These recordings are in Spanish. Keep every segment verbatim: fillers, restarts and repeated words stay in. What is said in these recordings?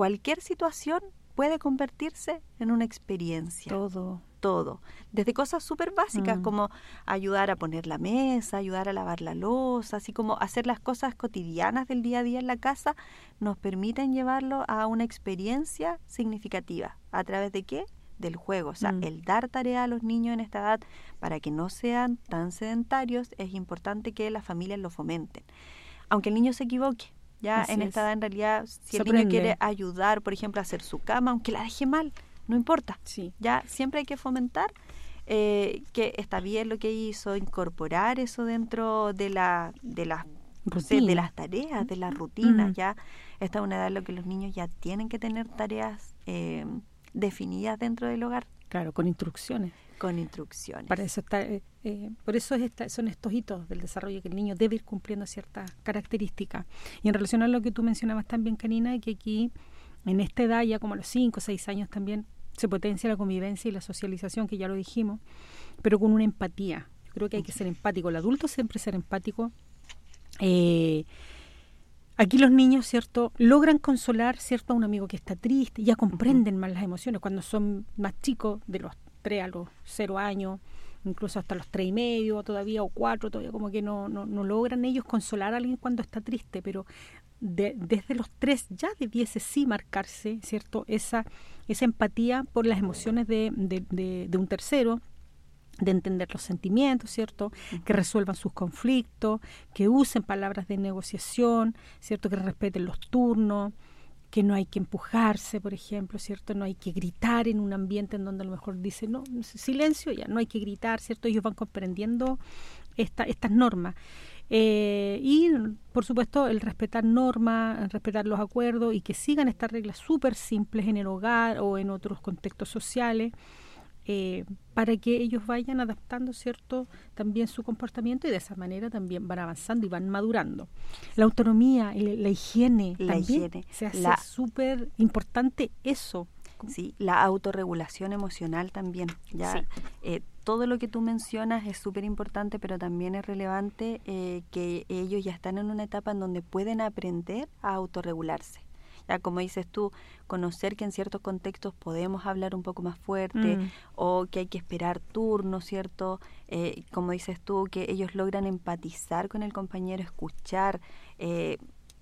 cualquier situación puede convertirse en una experiencia. Todo. Todo. Desde cosas súper básicas Mm. como ayudar a poner la mesa, ayudar a lavar la loza, así como hacer las cosas cotidianas del día a día en la casa, nos permiten llevarlo a una experiencia significativa. ¿A través de qué? Del juego. O sea, Mm. el dar tarea a los niños en esta edad para que no sean tan sedentarios, es importante que las familias lo fomenten. Aunque el niño se equivoque, ya Así en es. esta edad en realidad, si Se el niño aprende. quiere ayudar, por ejemplo, a hacer su cama, aunque la deje mal, no importa. Sí. Ya siempre hay que fomentar eh, que está bien lo que hizo, incorporar eso dentro de la de las no sé, de Rutina. las tareas, de las rutinas. Mm. Ya esta es una edad en la que los niños ya tienen que tener tareas eh, definidas dentro del hogar Claro, con instrucciones. con instrucciones. Para eso está, eh, eh, por eso es esta, son estos hitos del desarrollo que el niño debe ir cumpliendo ciertas características. Y en relación a lo que tú mencionabas también, Karina, que aquí en esta edad, ya como a los cinco o seis años también, se potencia la convivencia y la socialización, que ya lo dijimos, pero con una empatía. Yo creo que hay que ser empático. El adulto siempre ser empático. Eh, aquí los niños, ¿cierto?, logran consolar, ¿cierto?, a un amigo que está triste, ya comprenden más las emociones cuando son más chicos, de los tres a los cero años, incluso hasta los tres y medio todavía, o cuatro, todavía como que no, no, no logran ellos consolar a alguien cuando está triste, pero de, desde los tres ya debiese sí marcarse, ¿cierto?, esa, esa empatía por las emociones de, de, de, de un tercero, de entender los sentimientos, ¿cierto?, uh-huh. que resuelvan sus conflictos, que usen palabras de negociación, ¿cierto?, que respeten los turnos, que no hay que empujarse, por ejemplo, ¿cierto?, no hay que gritar en un ambiente en donde a lo mejor dice, no, silencio, ya no hay que gritar, ¿cierto?, ellos van comprendiendo esta, estas normas. Eh, y, por supuesto, el respetar normas, el respetar los acuerdos y que sigan estas reglas súper simples en el hogar o en otros contextos sociales, Eh, para que ellos vayan adaptando, ¿cierto?, también su comportamiento, y de esa manera también van avanzando y van madurando. La autonomía, la higiene, la también higiene, se hace la... súper importante eso. Sí, la autorregulación emocional también. Ya sí. eh, todo lo que tú mencionas es súper importante, pero también es relevante eh, que ellos ya están en una etapa en donde pueden aprender a autorregularse. Ya, como dices tú, conocer que en ciertos contextos podemos hablar un poco más fuerte mm. o que hay que esperar turnos, ¿cierto? Eh, como dices tú, que ellos logran empatizar con el compañero, escuchar, eh,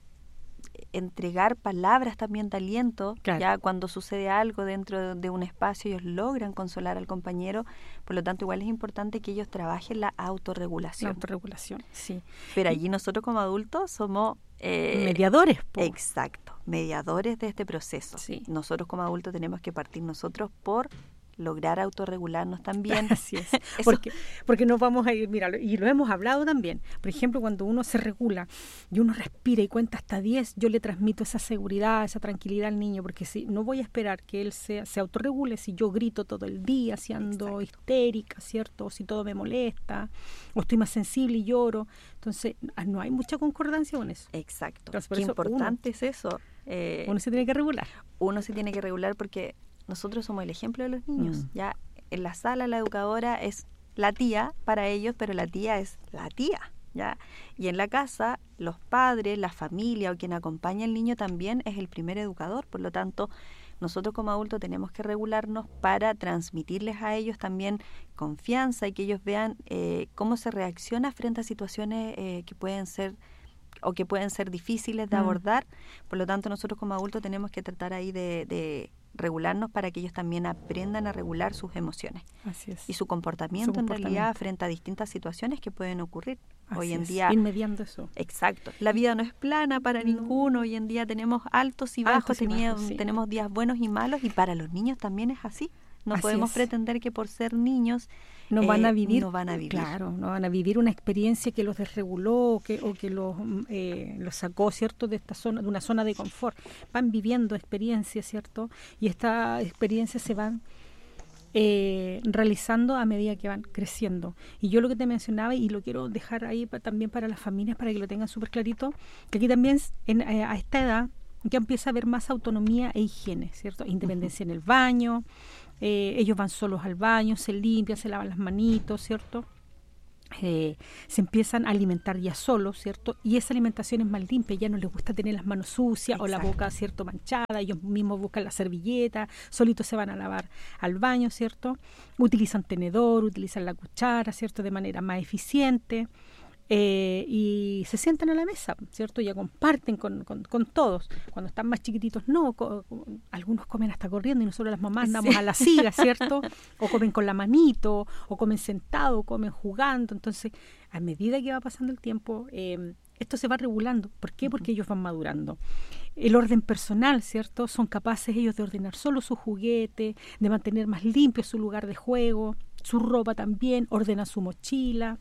entregar palabras también de aliento. Claro. Ya cuando sucede algo dentro de, de un espacio, ellos logran consolar al compañero. Por lo tanto, igual es importante que ellos trabajen la autorregulación. La autorregulación, sí. Pero allí nosotros como adultos somos... Eh, mediadores. Po. Exacto, mediadores de este proceso. Sí. Nosotros como adultos tenemos que partir nosotros por lograr autorregularnos también. Así es. porque, porque nos vamos a ir, mira, y lo hemos hablado también. Por ejemplo, cuando uno se regula y uno respira y cuenta hasta diez, yo le transmito esa seguridad, esa tranquilidad al niño, porque si no voy a esperar que él se, se autorregule si yo grito todo el día, si ando Exacto. histérica, ¿cierto? O si todo me molesta, o estoy más sensible y lloro. Entonces, no hay mucha concordancia con eso. Exacto. Entonces, Qué importante uno, es eso. Eh, uno se tiene que regular. Uno se tiene que regular porque nosotros somos el ejemplo de los niños. Mm. Ya en la sala la educadora es la tía para ellos, pero la tía es la tía. ¿Ya? Y en la casa los padres, la familia o quien acompaña al niño también es el primer educador. Por lo tanto, nosotros como adultos tenemos que regularnos para transmitirles a ellos también confianza y que ellos vean eh, cómo se reacciona frente a situaciones eh, que pueden ser o que pueden ser difíciles de mm. abordar. Por lo tanto, nosotros como adultos tenemos que tratar ahí de, de regularnos para que ellos también aprendan a regular sus emociones. Así es. Y su comportamiento, su comportamiento en realidad frente a distintas situaciones que pueden ocurrir. Así hoy en es. día Ir mediando eso. Exacto. La vida no es plana para no. ninguno. Hoy en día tenemos altos y bajos, altos y tenía, bajos sí. tenemos días buenos y malos, y para los niños también es así. No así podemos es. pretender que por ser niños no eh, van a vivir, no van a vivir. Claro, no van a vivir una experiencia que los desreguló o que, o que los, eh, los sacó, ¿cierto?, de esta zona, de una zona de confort. Van viviendo experiencias, ¿cierto? Y estas experiencias se van eh, realizando a medida que van creciendo. Y yo lo que te mencionaba, y lo quiero dejar ahí pa, también para las familias, para que lo tengan súper clarito, que aquí también en, eh, a esta edad ya empieza a haber más autonomía e higiene, ¿cierto? Independencia uh-huh. en el baño. Eh, ellos van solos al baño, se limpian, se lavan las manitos, ¿cierto? Eh, se empiezan a alimentar ya solos, ¿cierto? Y esa alimentación es más limpia, ya no les gusta tener las manos sucias. Exacto. O la boca, ¿cierto?, manchada, ellos mismos buscan la servilleta, solitos se van a lavar al baño, ¿cierto? Utilizan tenedor, utilizan la cuchara, ¿cierto?, de manera más eficiente. Eh, y se sientan a la mesa, ¿cierto? Ya comparten con, con, con todos. Cuando están más chiquititos, no, co- co- algunos comen hasta corriendo y nosotros las mamás andamos sí. a la siga, ¿cierto? O comen con la manito, o comen sentado, o comen jugando. Entonces, a medida que va pasando el tiempo, eh, esto se va regulando. ¿Por qué? Porque ellos van madurando. El orden personal, ¿cierto? Son capaces ellos de ordenar solo su juguete, de mantener más limpio su lugar de juego, su ropa también, ordenan su mochila.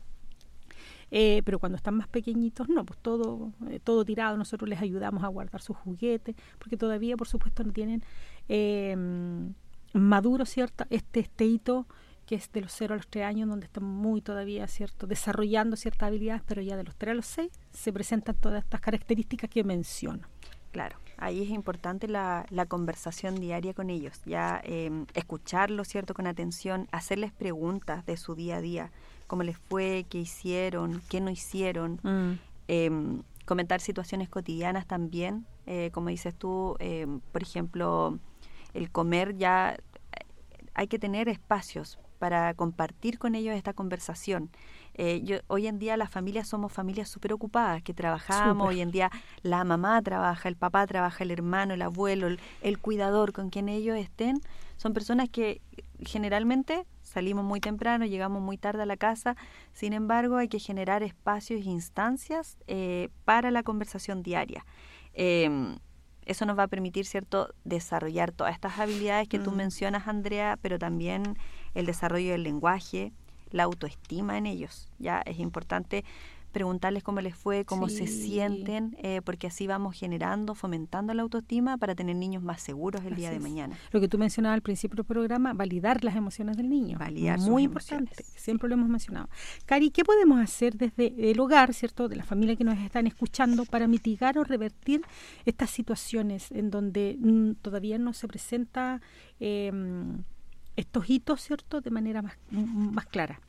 Eh, pero cuando están más pequeñitos, no, pues todo eh, todo tirado, nosotros les ayudamos a guardar sus juguetes, porque todavía, por supuesto, no tienen eh, maduro, ¿cierto?, este, este hito que es de los cero a los tres años, donde están muy todavía, ¿cierto?, desarrollando ciertas habilidades, pero ya de los tres a los seis se presentan todas estas características que menciono. Claro, ahí es importante la, la conversación diaria con ellos, ya eh, escucharlos, ¿cierto?, con atención, hacerles preguntas de su día a día, cómo les fue, qué hicieron, qué no hicieron, mm. eh, comentar situaciones cotidianas también, eh, como dices tú, eh, por ejemplo, el comer ya, hay que tener espacios para compartir con ellos esta conversación. Eh, yo, hoy en día las familias somos familias súper ocupadas, que trabajamos, super. Hoy en día la mamá trabaja, el papá trabaja, el hermano, el abuelo, el, el cuidador, con quien ellos estén, son personas que generalmente salimos muy temprano, llegamos muy tarde a la casa, sin embargo hay que generar espacios e instancias eh, para la conversación diaria. Eh, eso nos va a permitir, ¿cierto?, desarrollar todas estas habilidades que mm. tú mencionas, Andrea, pero también el desarrollo del lenguaje, la autoestima en ellos. Ya es importante preguntarles cómo les fue, cómo sí. se sienten, eh, porque así vamos generando, fomentando la autoestima para tener niños más seguros el así día de es. mañana. Lo que tú mencionabas al principio del programa, validar las emociones del niño. Validar muy sus importante, emociones. Siempre lo hemos mencionado. Cari, ¿qué podemos hacer desde el hogar, cierto, de la familia que nos están escuchando, para mitigar o revertir estas situaciones en donde mm, todavía no se presenta eh, estos hitos, cierto, de manera más, más clara?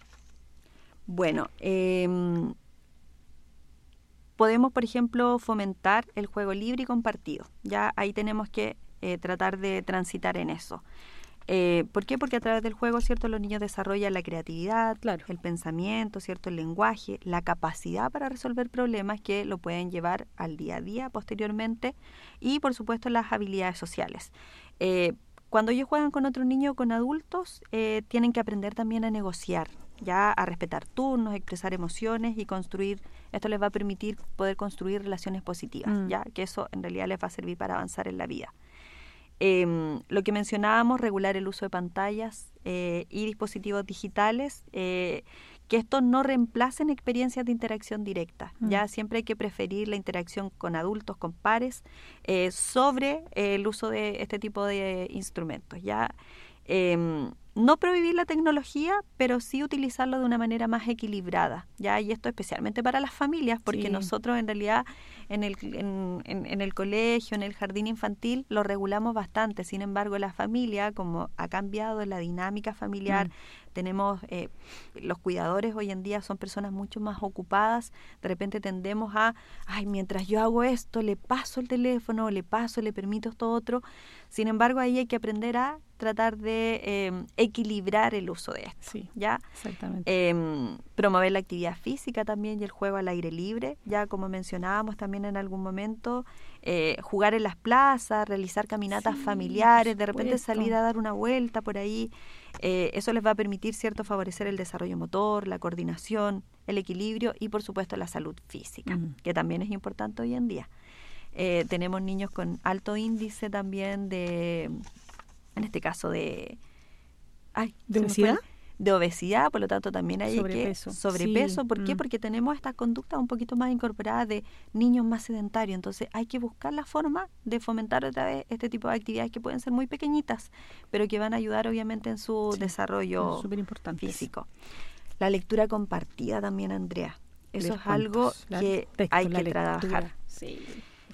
Bueno, eh, podemos, por ejemplo, fomentar el juego libre y compartido. Ya ahí tenemos que eh, tratar de transitar en eso. Eh, ¿Por qué? Porque a través del juego, ¿cierto?, los niños desarrollan la creatividad, claro. el pensamiento, ¿cierto?, el lenguaje, la capacidad para resolver problemas que lo pueden llevar al día a día posteriormente y, por supuesto, las habilidades sociales. Eh, cuando ellos juegan con otros niños o con adultos, eh, tienen que aprender también a negociar, ya a respetar turnos, expresar emociones y construir, esto les va a permitir poder construir relaciones positivas, mm. ya que eso en realidad les va a servir para avanzar en la vida. Eh, lo que mencionábamos, regular el uso de pantallas eh, y dispositivos digitales, eh, que estos no reemplacen experiencias de interacción directa. Mm. Ya siempre hay que preferir la interacción con adultos, con pares, eh, sobre eh, el uso de este tipo de instrumentos. Ya eh, no prohibir la tecnología, pero sí utilizarlo de una manera más equilibrada, ¿ya? Y esto especialmente para las familias, porque sí. nosotros en realidad en el, en, en, en el colegio, en el jardín infantil, lo regulamos bastante. Sin embargo, la familia, como ha cambiado la dinámica familiar, mm. tenemos, eh, los cuidadores hoy en día son personas mucho más ocupadas, de repente tendemos a, ay, mientras yo hago esto, le paso el teléfono, le paso, le permito esto otro. Sin embargo, ahí hay que aprender a tratar de eh, equilibrar el uso de esto, sí, ¿ya? Exactamente. Eh, promover la actividad física también y el juego al aire libre, ya como mencionábamos también en algún momento, eh, jugar en las plazas, realizar caminatas sí, familiares, de repente salir a dar una vuelta por ahí, eh, eso les va a permitir, ¿cierto?, favorecer el desarrollo motor, la coordinación, el equilibrio y por supuesto la salud física, mm. que también es importante hoy en día. Eh, tenemos niños con alto índice también de, en este caso de... Ay, ¿De obesidad? De obesidad, por lo tanto también hay sobrepeso. que... Sobrepeso. Sí. ¿Por qué? Mm. Porque tenemos estas conductas un poquito más incorporadas de niños más sedentarios. Entonces hay que buscar la forma de fomentar otra vez este tipo de actividades que pueden ser muy pequeñitas, pero que van a ayudar obviamente en su sí. desarrollo físico. La lectura compartida también, Andrea. Eso es algo que hay que trabajar. Sí.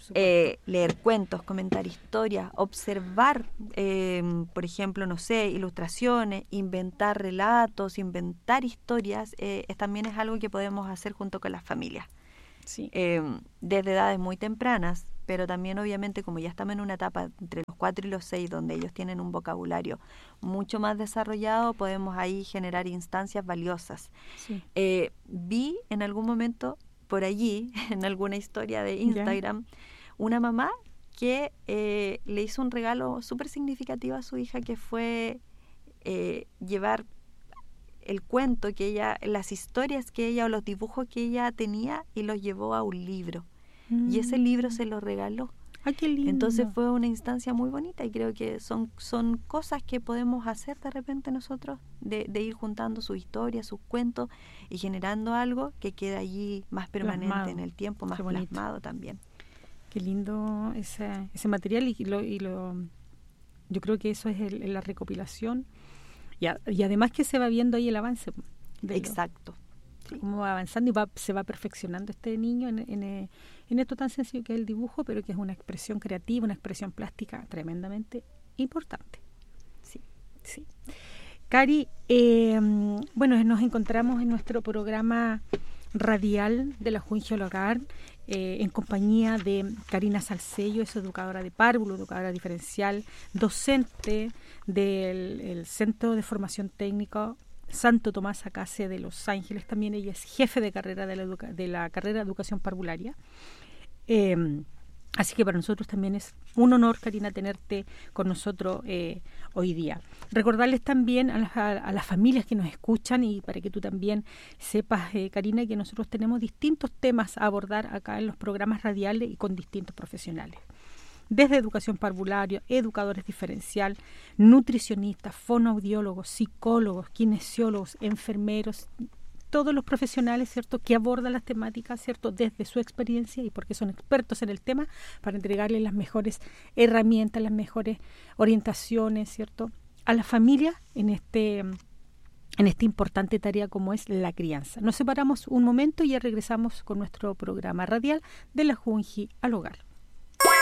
Eh, leer cuentos, comentar historias, observar, eh, por ejemplo, no sé, ilustraciones, inventar relatos, inventar historias, eh, es, también es algo que podemos hacer junto con las familias. Sí. Eh, desde edades muy tempranas, pero también obviamente como ya estamos en una etapa entre los cuatro y los seis donde ellos tienen un vocabulario mucho más desarrollado, podemos ahí generar instancias valiosas. Sí. Eh, vi en algún momento por allí, en alguna historia de Instagram, ¿ya? Una mamá que eh, le hizo un regalo súper significativo a su hija, que fue eh, llevar el cuento que ella, las historias que ella o los dibujos que ella tenía y los llevó a un libro. Mm. Y ese libro se lo regaló. ¡Ah, qué lindo! Entonces fue una instancia muy bonita y creo que son, son cosas que podemos hacer de repente nosotros, de, de ir juntando sus historias, sus cuentos y generando algo que quede allí más permanente plasmado en el tiempo, más plasmado también. Qué lindo ese, ese material y lo, y lo yo creo que eso es el, la recopilación y, a, y además que se va viendo ahí el avance. De Exacto. Lo, sí. Cómo va avanzando y va, se va perfeccionando este niño en, en, en esto tan sencillo que es el dibujo, pero que es una expresión creativa, una expresión plástica tremendamente importante. Sí, sí. Cari, eh, bueno, nos encontramos en nuestro programa radial de la Junji al Hogar, eh, en compañía de Karina Salcello, es educadora de párvulo, educadora diferencial, docente del el Centro de Formación Técnica Santo Tomás Acase de Los Ángeles. También ella es jefe de carrera de la, educa- de la carrera de educación parvularia. Eh, así que para nosotros también es un honor, Karina, tenerte con nosotros eh, hoy día. Recordarles también a, la, a las familias que nos escuchan y para que tú también sepas, eh, Karina, que nosotros tenemos distintos temas a abordar acá en los programas radiales y con distintos profesionales. Desde educación parvularia, educadores diferencial, nutricionistas, fonoaudiólogos, psicólogos, kinesiólogos, enfermeros, todos los profesionales, ¿cierto?, que abordan las temáticas, ¿cierto?, desde su experiencia y porque son expertos en el tema, para entregarles las mejores herramientas, las mejores orientaciones, ¿cierto?, a la familia en este en esta importante tarea como es la crianza. Nos separamos un momento y ya regresamos con nuestro programa radial de la Junji al Hogar.